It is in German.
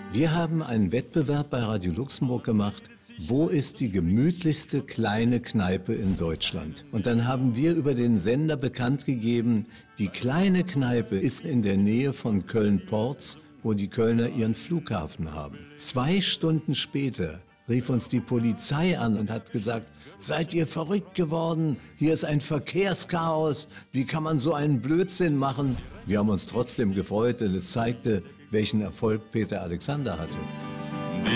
Wir haben einen Wettbewerb bei Radio Luxemburg gemacht. Wo ist die gemütlichste kleine Kneipe in Deutschland? Und dann haben wir über den Sender bekannt gegeben, die kleine Kneipe ist in der Nähe von Köln-Porz, wo die Kölner ihren Flughafen haben. 2 Stunden später rief uns die Polizei an und hat gesagt, seid ihr verrückt geworden? Hier ist ein Verkehrschaos. Wie kann man so einen Blödsinn machen? Wir haben uns trotzdem gefreut, denn es zeigte, welchen Erfolg Peter Alexander hatte.